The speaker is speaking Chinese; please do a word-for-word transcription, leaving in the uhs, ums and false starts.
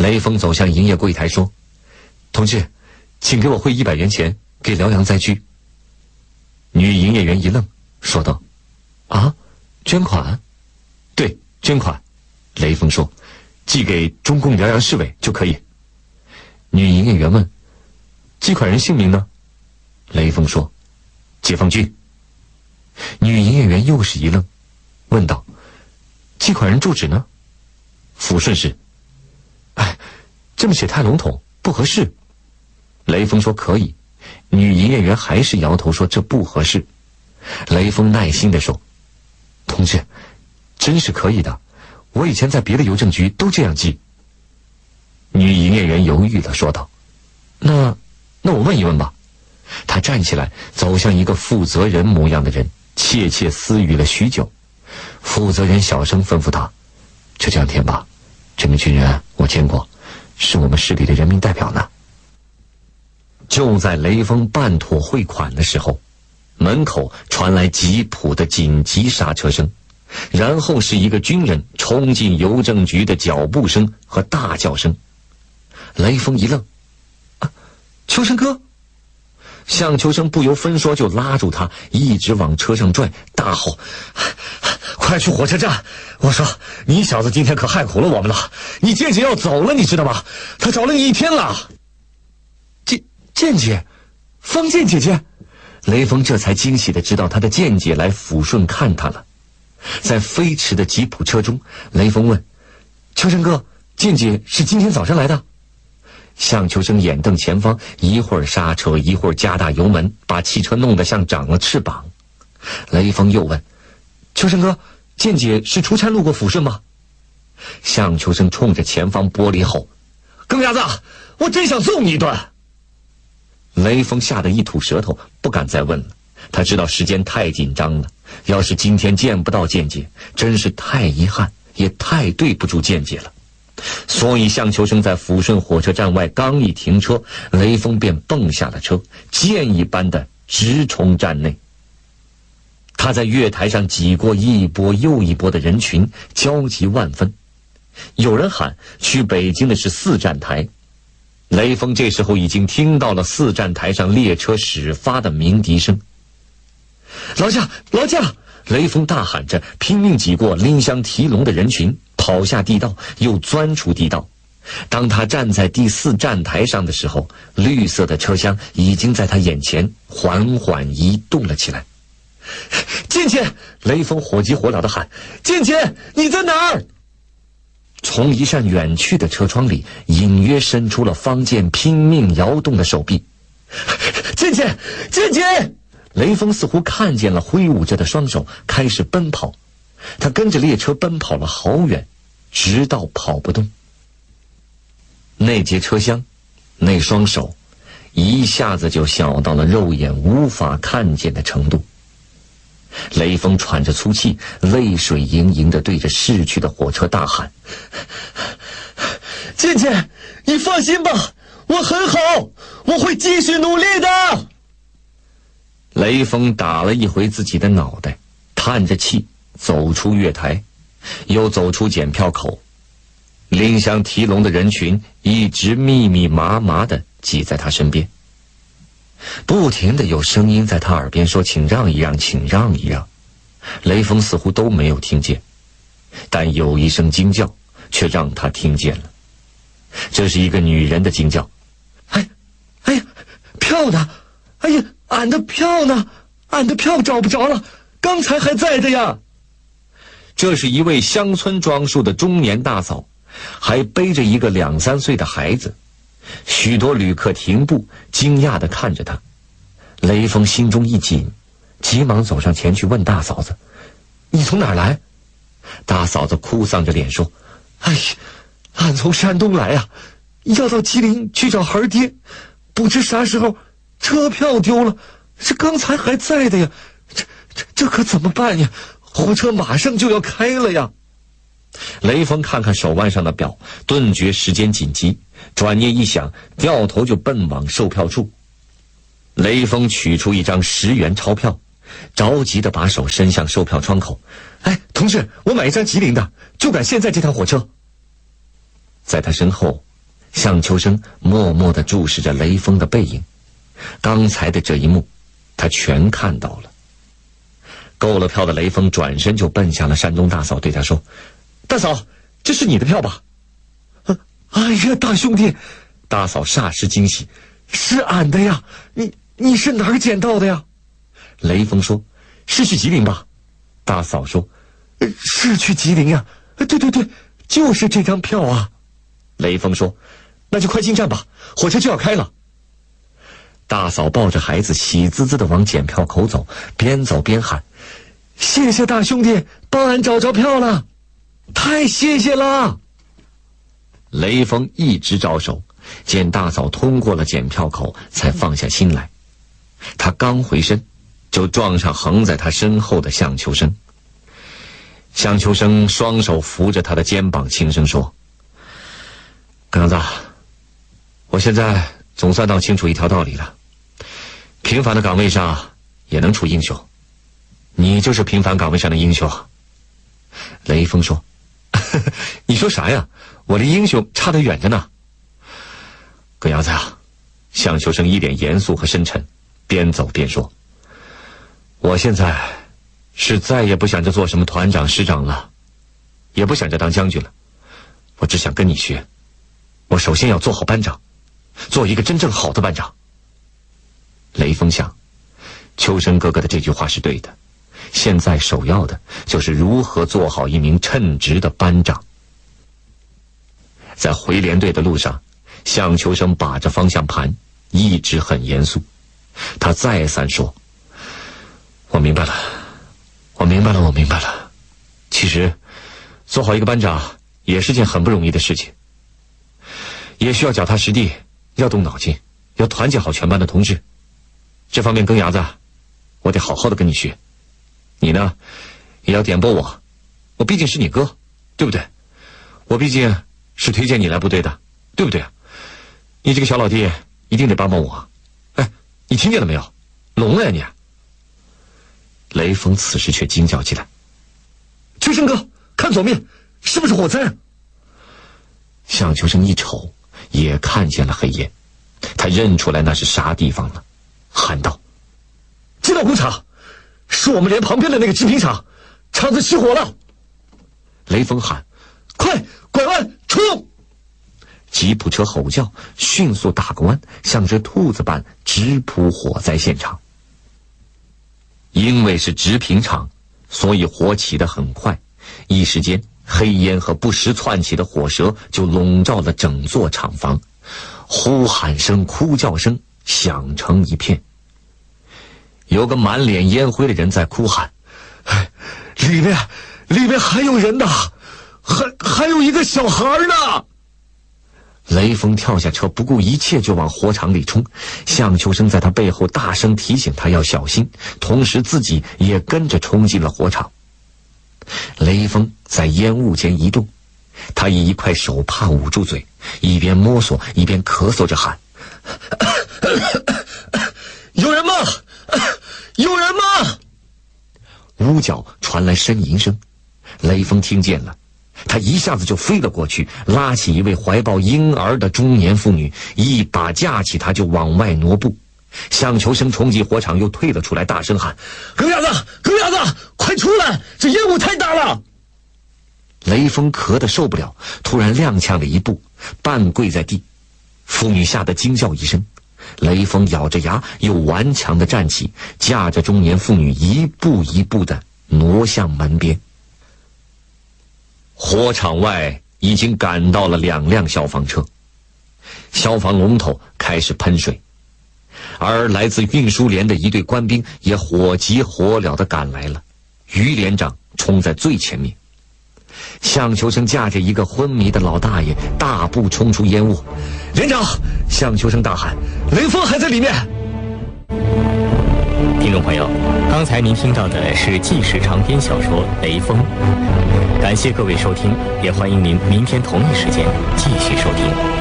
雷锋走向营业柜台说：“同志，请给我汇一百元钱给辽阳灾区。”女营业员一愣，说道：“啊，捐款？”“对，捐款。”雷锋说：“寄给中共辽阳市委就可以。”女营业员问：“寄款人姓名呢？”雷锋说：“解放军。”女营业员又是一愣，问道：“寄款人住址呢？”“抚顺市。”“哎，这么写太笼统，不合适。”雷锋说：“可以。”女营业员还是摇头说：“这不合适。”雷锋耐心地说：“同志，真是可以的，我以前在别的邮政局都这样寄。”女营业员犹豫地说道：“那，那我问一问吧。”他站起来，走向一个负责人模样的人，窃窃私语了许久。负责人小声吩咐他：“就这样填吧，这名军人我见过，是我们市里的人民代表呢。”就在雷锋办妥汇款的时候，门口传来吉普的紧急刹车声，然后是一个军人冲进邮政局的脚步声和大叫声。雷锋一愣：“啊，秋生哥！”向秋生不由分说就拉住他，一直往车上拽，大吼：“快去火车站！我说你小子今天可害苦了我们了，你健姐要走了，你知道吗？他找了你一天了。”“健健姐，方健姐姐！”雷锋这才惊喜地知道他的健姐来抚顺看他了。在飞驰的吉普车中，雷锋问：“秋生哥，健姐是今天早上来的？”向秋生眼瞪前方，一会儿刹车，一会儿加大油门，把汽车弄得像长了翅膀。雷锋又问：“秋生哥，健姐是出差路过抚顺吗？”向秋生冲着前方玻璃吼：“更鸭子，我真想揍你一顿！”雷锋吓得一吐舌头，不敢再问了。他知道时间太紧张了，要是今天见不到健姐，真是太遗憾，也太对不住健姐了。所以向秋生在抚顺火车站外刚一停车，雷锋便蹦下了车，箭一般的直冲站内。他在月台上挤过一波又一波的人群，焦急万分。有人喊去北京的是四站台，雷锋这时候已经听到了四站台上列车始发的鸣笛声。劳驾，劳驾！雷锋大喊着，拼命挤过拎箱提笼的人群，跑下地道，又钻出地道。当他站在第四站台上的时候，绿色的车厢已经在他眼前缓缓移动了起来。健姐！雷锋火急火燎地喊：“健姐，你在哪儿？”从一扇远去的车窗里，隐约伸出了方健拼命摇动的手臂。健姐，健姐！雷锋似乎看见了挥舞着的双手，开始奔跑。他跟着列车奔跑了好远，直到跑不动。那节车厢，那双手，一下子就小到了肉眼无法看见的程度。雷锋喘着粗气，泪水盈盈地对着逝去的火车大喊：“健健，你放心吧，我很好，我会继续努力的。”雷锋打了一回自己的脑袋，叹着气走出月台，又走出检票口。拎箱提笼的人群一直密密麻麻地挤在他身边，不停地有声音在他耳边说：“请让一让，请让一让。”雷锋似乎都没有听见，但有一声惊叫却让他听见了。这是一个女人的惊叫：“哎，哎呀，票呢？哎呀，俺的票呢？俺的票找不着了，刚才还在的呀！”这是一位乡村装束的中年大嫂，还背着一个两三岁的孩子。许多旅客停步，惊讶地看着他。雷锋心中一紧，急忙走上前去问大嫂子：“你从哪儿来？”大嫂子哭丧着脸说：“哎呀，俺从山东来啊，要到吉林去找孩儿爹，不知啥时候车票丢了，这刚才还在的呀，这这这可怎么办呀？火车马上就要开了呀！”雷锋看看手腕上的表，顿觉时间紧急，转念一想，掉头就奔往售票处。雷锋取出一张十元钞票，着急地把手伸向售票窗口：“哎，同志，我买一张吉林的，就赶现在这趟火车。”在他身后向秋生默默地注视着雷锋的背影，刚才的这一幕他全看到了。购了票的雷锋转身就奔向了山东大嫂，对他说：“大嫂，这是你的票吧？”“啊，哎呀，大兄弟！”大嫂霎时惊喜：“是俺的呀！你你是哪儿捡到的呀？”雷锋说：“是去吉林吧？”大嫂说：“是去吉林呀！对对对，就是这张票啊！”雷锋说：“那就快进站吧，火车就要开了。”大嫂抱着孩子喜滋滋地往检票口走，边走边喊：“谢谢大兄弟，帮俺找着票了，太谢谢了！”雷锋一直招手，见大嫂通过了检票口，才放下心来。他刚回身，就撞上横在他身后的向秋生。向秋生双手扶着他的肩膀，轻声说：“耿阳子，我现在总算闹清楚一条道理了。平凡的岗位上也能出英雄，你就是平凡岗位上的英雄。”雷锋说：“呵呵，你说啥呀？我离英雄差得远着呢。”耿阳子啊，向秋生一脸严肃和深沉，边走边说：“我现在是再也不想着做什么团长师长了，也不想着当将军了，我只想跟你学。我首先要做好班长，做一个真正好的班长。”雷锋想，秋生哥哥的这句话是对的，现在首要的就是如何做好一名称职的班长。在回连队的路上，向秋生把着方向盘，一直很严肃。他再三说：“我明白了，我明白了，我明白了。其实，做好一个班长也是件很不容易的事情，也需要脚踏实地，要动脑筋，要团结好全班的同志。这方面更牙子，我得好好的跟你学。你呢，也要点拨我，我毕竟是你哥，对不对？我毕竟是推荐你来部队的，对不对啊？你这个小老弟一定得帮帮我。哎，你听见了没有？聋了呀你！”雷锋此时却惊叫起来：“秋生哥，看左面，是不是火灾？”向秋生一瞅，也看见了黑烟，他认出来那是啥地方了，喊道：“街道工厂，是我们连旁边的那个制品厂，厂子起火了！”雷锋喊：“快拐弯冲！”吉普车吼叫，迅速打个弯，像只兔子般直扑火灾现场。因为是制品厂，所以火起得很快，一时间黑烟和不时窜起的火舌就笼罩了整座厂房，呼喊声、哭叫声响成一片。有个满脸烟灰的人在哭喊：“哎，里面里面还有人呢，还还有一个小孩呢！”雷锋跳下车，不顾一切就往火场里冲。向秋生在他背后大声提醒他要小心，同时自己也跟着冲进了火场。雷锋在烟雾间移动，他以一块手帕捂住嘴，一边摸索一边咳嗽着喊：“有人吗？有人吗？”屋角传来呻吟声，雷锋听见了，他一下子就飞了过去，拉起一位怀抱婴儿的中年妇女，一把架起她就往外挪步。向秋生冲进火场又退了出来，大声喊：“耿伢子，耿伢子，快出来，这烟雾太大了！”雷锋咳得受不了，突然踉跄了一步，半跪在地。妇女吓得惊叫一声，雷锋咬着牙又顽强地站起，架着中年妇女一步一步地挪向门边。火场外已经赶到了两辆消防车，消防龙头开始喷水，而来自运输连的一队官兵也火急火燎地赶来了。于连长冲在最前面，向秋生架着一个昏迷的老大爷，大步冲出烟雾。“连长！”向秋生大喊，“雷锋还在里面！” 听众朋友，刚才您听到的是纪实长篇小说《雷锋》，感谢各位收听，也欢迎您明天同一时间继续收听。